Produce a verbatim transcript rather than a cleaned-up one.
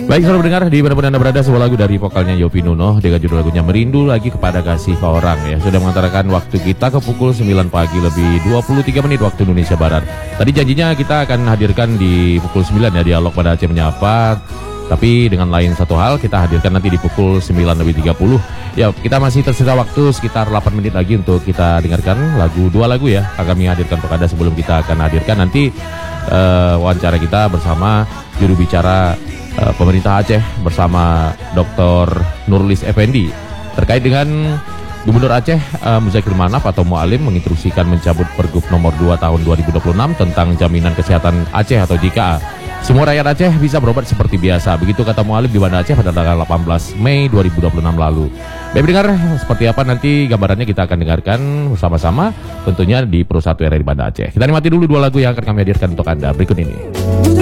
Baik, saudara pendengar, di mana pun Anda berada, sebuah lagu dari vokalnya Yopi Nuno dengan judul lagunya Merindu Lagi Kepada Kasih Orang ya. Sudah mengantarkan waktu kita ke pukul sembilan pagi lebih dua puluh tiga menit waktu Indonesia Barat. Tadi janjinya kita akan hadirkan di pukul sembilan ya, dialog pada Aceh Menyapa. Tapi dengan lain satu hal, kita hadirkan nanti di pukul sembilan lebih tiga puluh. Ya, kita masih tersisa waktu sekitar delapan menit lagi untuk kita dengarkan lagu, dua lagu ya akan kami hadirkan untuk Anda sebelum kita akan hadirkan nanti uh, wawancara kita bersama juru bicara uh, pemerintah Aceh bersama Doktor Nurlis Effendi terkait dengan Gubernur Aceh uh, Muzakir Manaf atau Mualim menginstruksikan mencabut Pergub nomor dua tahun dua ribu dua puluh enam tentang jaminan kesehatan Aceh atau J K A. Semua rakyat Aceh bisa berobat seperti biasa. Begitu kata Mualim di Banda Aceh pada tanggal delapan belas Mei dua ribu dua puluh enam lalu. Baik pendengar, seperti apa nanti gambarannya kita akan dengarkan bersama-sama tentunya di Pro satu R R I Banda Aceh. Kita nikmati dulu dua lagu yang akan kami hadirkan untuk Anda berikut ini.